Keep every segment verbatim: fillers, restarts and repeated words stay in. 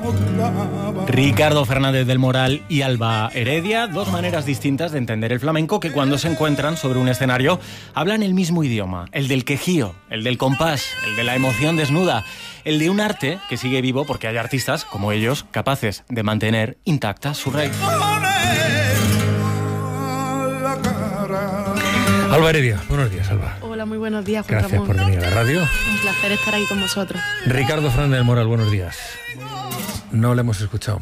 Ricardo Fernández del Moral y Alba Heredia, dos maneras distintas de entender el flamenco que cuando se encuentran sobre un escenario hablan el mismo idioma, el del quejío, el del compás, el de la emoción desnuda, el de un arte que sigue vivo porque hay artistas como ellos capaces de mantener intacta su raíz. Alba Heredia, buenos días, Alba. Hola, muy buenos días, Juan Gracias Ramón. por venir a la radio. Un placer estar aquí con vosotros. Ricardo Fernández del Moral, buenos días. No le hemos escuchado.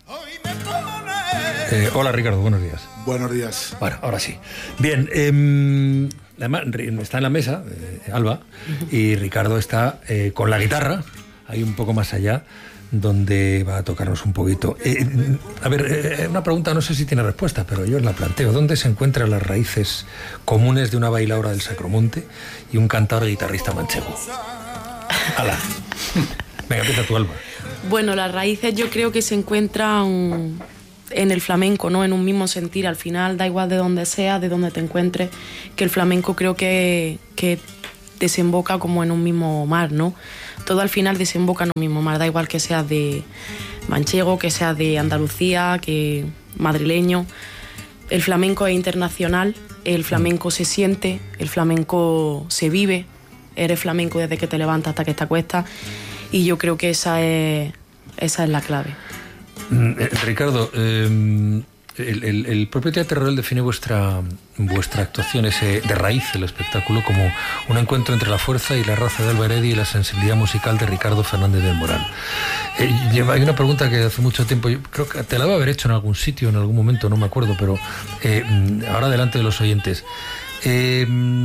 Eh, hola, Ricardo, buenos días. Buenos días. Bueno, ahora sí. Bien, eh, está en la mesa, eh, Alba, y Ricardo está eh, con la guitarra, ahí un poco más allá, donde va a tocarnos un poquito. Eh, a ver, eh, una pregunta, no sé si tiene respuesta, pero yo os la planteo. ¿Dónde se encuentran las raíces comunes de una bailaora del Sacromonte y un cantador guitarrista manchego? ¡Hala! Venga, empieza tú, Alba. Bueno, las raíces yo creo que se encuentran en el flamenco, ¿no? En un mismo sentir. Al final, da igual de donde sea, de donde te encuentres, que el flamenco creo que, que desemboca como en un mismo mar, ¿no? Todo al final desemboca en un mismo mar, da igual que seas de manchego, que seas de Andalucía, que madrileño. El flamenco es internacional, el flamenco se siente, el flamenco se vive, eres flamenco desde que te levantas hasta que te acuestas, y yo creo que esa es, esa es la clave. Eh, Ricardo, eh, el, el, el propio Teatro Real define vuestra, vuestra actuación ese, de raíz del espectáculo como un encuentro entre la fuerza y la raza de Alba Heredia y la sensibilidad musical de Ricardo Fernández del Moral. Eh, hay una pregunta que hace mucho tiempo, yo creo que te la voy a haber hecho en algún sitio, en algún momento, no me acuerdo, pero eh, ahora delante de los oyentes. Eh,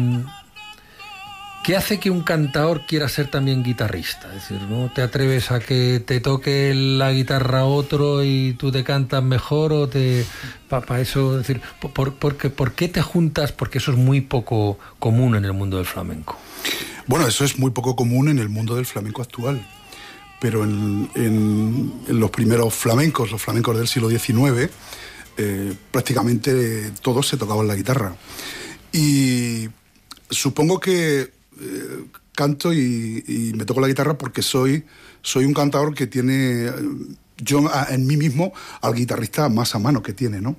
¿Qué hace que un cantador quiera ser también guitarrista? Es decir, ¿no te atreves a que te toque la guitarra otro y tú te cantas mejor o te... Para pa eso, es decir, por, por, ¿por qué te juntas? Porque eso es muy poco común en el mundo del flamenco. Bueno, eso es muy poco común en el mundo del flamenco actual. Pero en, en, en los primeros flamencos, los flamencos del siglo diecinueve, eh, prácticamente todos se tocaban la guitarra. Y supongo que Eh, canto y, y me toco la guitarra porque soy, soy un cantador que tiene, yo a, en mí mismo, al guitarrista más a mano que tiene, ¿no?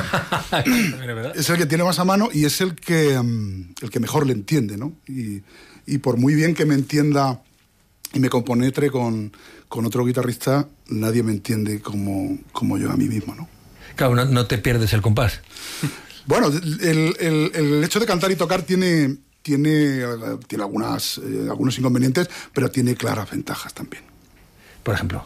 Es el que tiene más a mano y es el que, um, el que mejor le entiende, ¿no? Y, y por muy bien que me entienda y me compenetre con, con otro guitarrista, nadie me entiende como, como yo a mí mismo, ¿no? Claro, no, no te pierdes el compás. Bueno, el, el, el hecho de cantar y tocar tiene... Tiene, tiene algunas, eh, algunos inconvenientes, pero tiene claras ventajas también. Por ejemplo.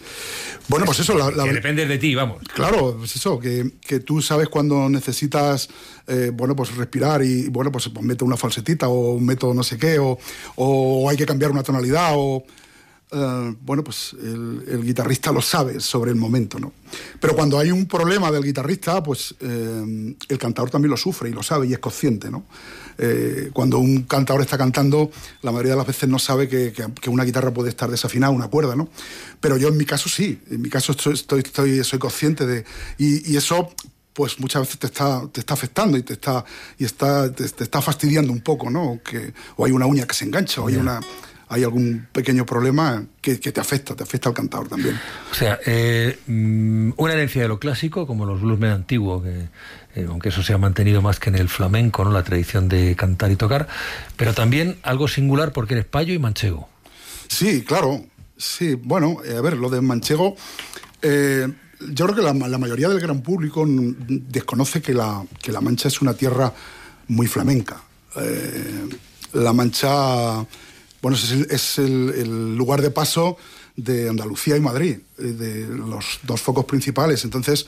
Bueno, pues eso... La, la, que depende de ti, vamos. Claro, pues eso, que, que tú sabes cuando necesitas, eh, bueno, pues respirar y, bueno, pues, pues meto una falsetita o meto no sé qué, o, o hay que cambiar una tonalidad, o... Uh, bueno, pues el, el guitarrista lo sabe sobre el momento, ¿no? Pero cuando hay un problema del guitarrista, pues eh, el cantador también lo sufre y lo sabe y es consciente, ¿no? Eh, cuando un cantador está cantando, la mayoría de las veces no sabe que, que, que una guitarra puede estar desafinada, una cuerda, ¿no? Pero yo en mi caso sí, en mi caso estoy, estoy, estoy soy consciente de... Y, y eso... pues muchas veces te está, te está afectando y te está, y está, te, te está fastidiando un poco, ¿no? Que, o hay una uña que se engancha, o hay una... hay algún pequeño problema que, que te afecta, te afecta al cantador también. O sea, eh, una herencia de lo clásico, como los bluesmen antiguos, que eh, aunque eso se ha mantenido más que en el flamenco, ¿no? La tradición de cantar y tocar, pero también algo singular porque eres payo y manchego. Sí, claro. Sí, bueno, eh, a ver, lo de manchego... Eh, yo creo que la, la mayoría del gran público desconoce que la, que la Mancha es una tierra muy flamenca. Eh, la Mancha... Bueno, es, el, es el, el lugar de paso de Andalucía y Madrid, de los dos focos principales. Entonces,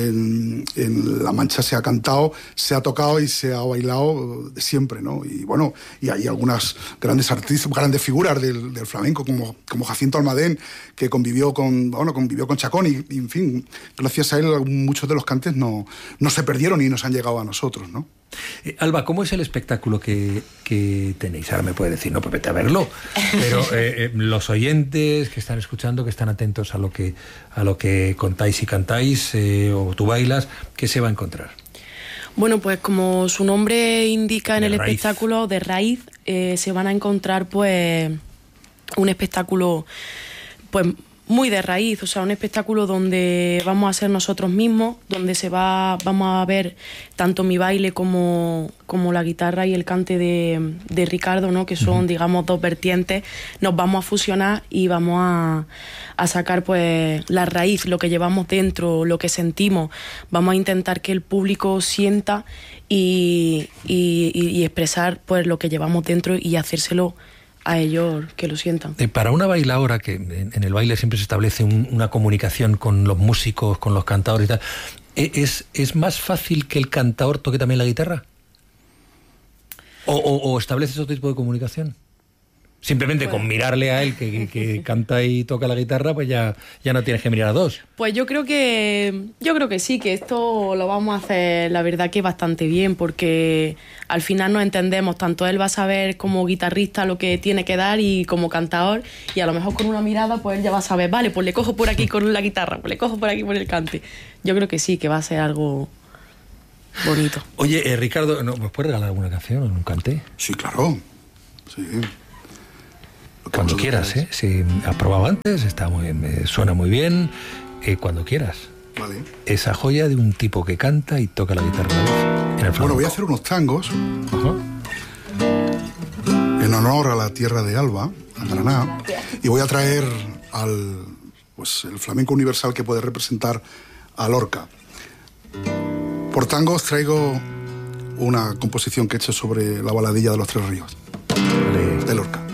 en, en La Mancha se ha cantado, se ha tocado y se ha bailado de siempre, ¿no? Y bueno, y hay algunas grandes artistas, grandes figuras del, del flamenco, como, como Jacinto Almadén, que convivió con, bueno, convivió con Chacón y, y, en fin, gracias a él muchos de los cantes no, no se perdieron y nos han llegado a nosotros, ¿no? Eh, Alba, ¿cómo es el espectáculo que, que tenéis? Ahora me puede decir, no, pues vete a verlo. Pero eh, eh, los oyentes que están escuchando, que están atentos a lo que, a lo que contáis y cantáis, eh, o tú bailas, ¿qué se va a encontrar? Bueno, pues como su nombre indica en de el raíz. espectáculo, de raíz, eh, se van a encontrar pues un espectáculo pues muy de raíz, o sea, un espectáculo donde vamos a ser nosotros mismos, donde se va, vamos a ver tanto mi baile como, como la guitarra y el cante de, de Ricardo, ¿no? Que son, uh-huh. digamos, dos vertientes. Nos vamos a fusionar y vamos a, a sacar pues la raíz, lo que llevamos dentro, lo que sentimos. Vamos a intentar que el público sienta y, y, y, y expresar pues lo que llevamos dentro y hacérselo a ellos que lo sientan. Eh, para una bailaora, que en, en el baile siempre se establece un, una comunicación con los músicos, con los cantadores y tal, ¿es, es más fácil que el cantador toque también la guitarra? ¿O, o, o estableces otro tipo de comunicación? Simplemente pues, con mirarle a él que, que, que canta y toca la guitarra, pues ya, ya no tienes que mirar a dos. Pues yo creo que yo creo que sí, que esto lo vamos a hacer, la verdad que bastante bien, porque al final nos entendemos, tanto él va a saber como guitarrista lo que tiene que dar y como cantador, y a lo mejor con una mirada pues él ya va a saber, vale, pues le cojo por aquí con la guitarra, pues le cojo por aquí por el cante. Yo creo que sí, que va a ser algo bonito. Oye, eh, Ricardo, ¿no, ¿me puedes regalar alguna canción en un cante? Sí, claro, sí. Cuando quieras, ¿eh? Si has probado antes, está muy bien, suena muy bien, eh, cuando quieras. Vale. Esa joya de un tipo que canta y toca la guitarra en el flamenco. Bueno, voy a hacer unos tangos uh-huh. en honor a la tierra de Alba, a Granada, y voy a traer al pues el flamenco universal que puede representar a Lorca. Por tangos traigo una composición que he hecho sobre la baladilla de los Tres Ríos, vale. de Lorca.